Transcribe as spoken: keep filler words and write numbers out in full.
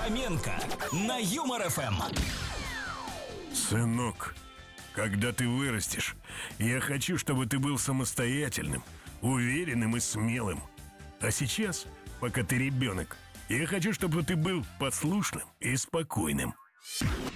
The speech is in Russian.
Фоменко на Юмор эф эм. Сынок, когда ты вырастешь, я хочу, чтобы ты был самостоятельным, уверенным и смелым. А сейчас, пока ты ребенок, я хочу, чтобы ты был послушным и спокойным.